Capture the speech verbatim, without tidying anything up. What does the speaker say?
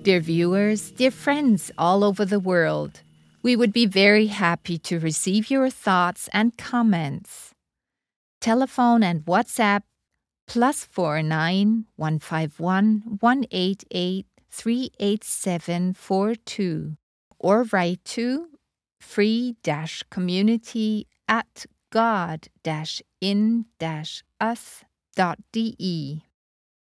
Dear viewers, dear friends all over the world, we would be very happy to receive your thoughts and comments. Telephone and WhatsApp plus four nine one five one one eight eight three eight seven four two or write to free dash community at god dash in dash us dot de.